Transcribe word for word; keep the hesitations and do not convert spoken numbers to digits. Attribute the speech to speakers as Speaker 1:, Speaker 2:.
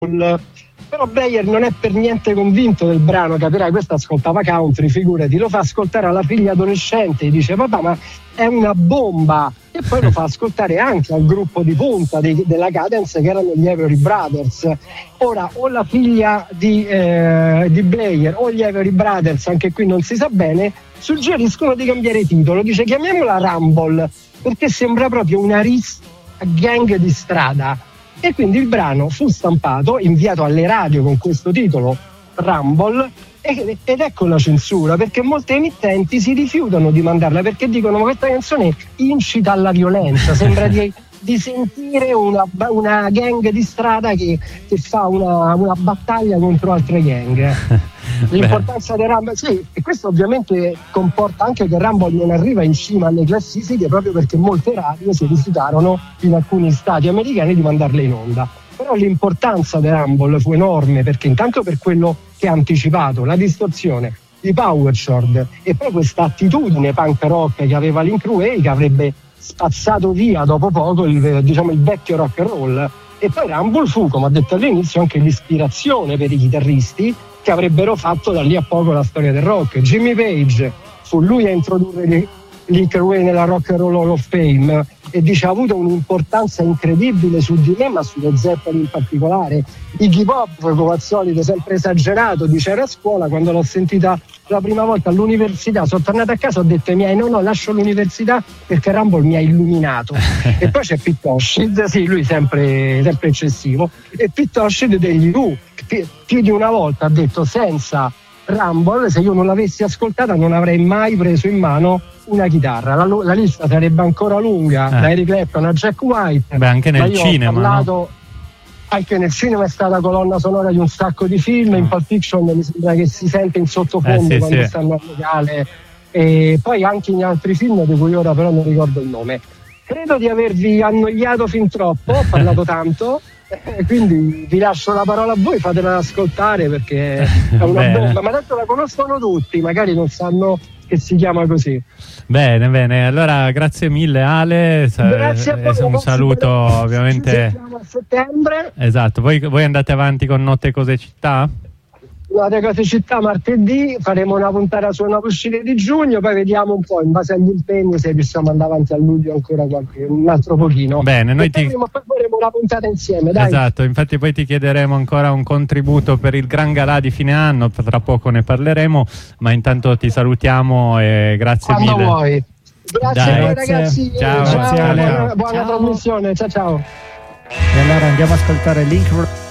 Speaker 1: Però Breyer non è per niente convinto del brano, capirai, questo ascoltava country, figurati, lo fa ascoltare alla figlia adolescente, gli dice papà ma è una bomba, e poi lo fa ascoltare anche al gruppo di punta dei, della Cadence che erano gli Everly Brothers. Ora o la figlia di, eh, di Breyer o gli Everly Brothers, anche qui non si sa bene, suggeriscono di cambiare titolo, dice chiamiamola Rumble perché sembra proprio una ris- gang di strada. E quindi il brano fu stampato, inviato alle radio con questo titolo Rumble, ed ecco la censura, perché molte emittenti si rifiutano di mandarla perché dicono ma questa canzone incita alla violenza, sembra di, di sentire una, una gang di strada che, che fa una, una battaglia contro altre gang. L'importanza del Rumble, sì, e questo ovviamente comporta anche che Rumble non arriva in cima alle classifiche proprio perché molte radio si rifiutarono in alcuni stati americani di mandarle in onda. Però l'importanza del Rumble fu enorme, perché intanto per quello che ha anticipato, la distorsione, i power chord e poi questa attitudine punk rock che aveva Link Wray, che avrebbe spazzato via dopo poco il, diciamo, il vecchio rock and roll. E poi Rumble fu, come ho detto all'inizio, anche l'ispirazione per i chitarristi che avrebbero fatto da lì a poco la storia del rock. Jimmy Page fu lui a introdurre Link Wray nella Rock and Roll Hall of Fame e dice ha avuto un'importanza incredibile su di me, ma sulle Zeppelin in particolare. Iggy Pop, come al solito sempre esagerato, dice era a scuola, quando l'ho sentita la prima volta all'università, sono tornato a casa, ho detto ai miei no no lascio l'università perché Rumble mi ha illuminato. E poi c'è Pete Townshend, sì, lui sempre, sempre eccessivo, e Pete Townshend degli Who più di una volta ha detto senza Rumble, se io non l'avessi ascoltata non avrei mai preso in mano una chitarra. La, la lista sarebbe ancora lunga, eh. da Eric Clapton a Jack White.
Speaker 2: Beh, anche nel cinema,
Speaker 1: parlato,
Speaker 2: no?
Speaker 1: Anche nel cinema è stata colonna sonora di un sacco di film. In Pulp Fiction mi sembra che si sente in sottofondo eh, sì, quando sì. stanno al locale, e poi anche in altri film di cui ora però non ricordo il nome. Credo di avervi annoiato fin troppo, ho parlato tanto. Quindi vi lascio la parola a voi, fatela ascoltare perché è una bomba, ma tanto la conoscono tutti, magari non sanno che si chiama così.
Speaker 2: Bene, bene, allora grazie mille Ale,
Speaker 1: grazie a voi,
Speaker 2: un saluto ovviamente.
Speaker 1: Ci sentiamo a settembre.
Speaker 2: Esatto, voi, voi andate avanti con Notte Cose Città?
Speaker 1: Notte Cose Città martedì, faremo una puntata su una uscita di giugno, poi vediamo un po' in base agli impegni se riusciamo ad andare avanti a luglio ancora qualche, un altro pochino.
Speaker 2: Bene, noi ti...
Speaker 1: poi faremo una puntata insieme, dai.
Speaker 2: Esatto, infatti poi ti chiederemo ancora un contributo per il Gran Galà di fine anno, tra poco ne parleremo, ma intanto ti salutiamo e grazie
Speaker 1: Quando
Speaker 2: mille.
Speaker 1: Vuoi. Grazie
Speaker 2: Dai.
Speaker 1: a voi ragazzi,
Speaker 2: ciao,
Speaker 1: ciao,
Speaker 2: grazie,
Speaker 1: buona, buona
Speaker 2: ciao.
Speaker 1: trasmissione, ciao ciao.
Speaker 3: E allora andiamo a ascoltare Link